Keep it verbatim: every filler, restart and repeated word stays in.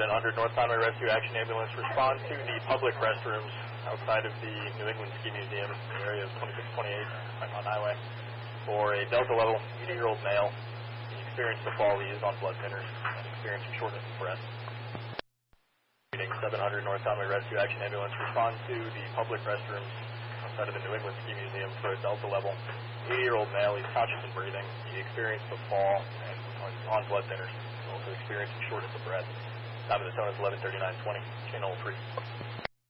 seven hundred North Conway Rescue Action Ambulance respond to the public restrooms outside of the New England Ski Museum in the area of twenty-six twenty-eight Piedmont Highway for a Delta level eighty-year-old male. He experienced a fall. He is on blood thinners and experiencing shortness of breath. seven hundred North Conway Rescue Action Ambulance respond to the public restrooms outside of the New England Ski Museum for a Delta level eighty-year-old male. He's conscious and breathing. He experienced a fall and on, on blood thinners. He's also experiencing shortness of breath. Time of the tone is eleven thirty-nine twenty. Channel three.